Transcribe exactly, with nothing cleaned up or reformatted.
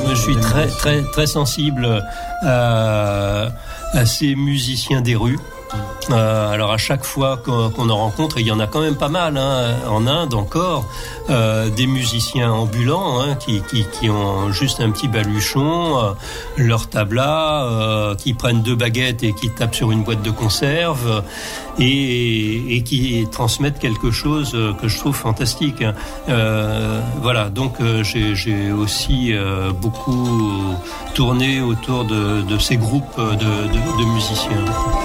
je suis très très très sensible à, à ces musiciens des rues. Euh, alors à chaque fois qu'on, qu'on en rencontre, et il y en a quand même pas mal hein, en Inde encore, euh, des musiciens ambulants hein, qui, qui, qui ont juste un petit baluchon, euh, leur tabla, euh, qui prennent deux baguettes et qui tapent sur une boîte de conserve et, et qui transmettent quelque chose que je trouve fantastique. Hein. Euh, voilà, donc euh, j'ai, j'ai aussi euh, beaucoup tourné autour de, de ces groupes de, de, de musiciens.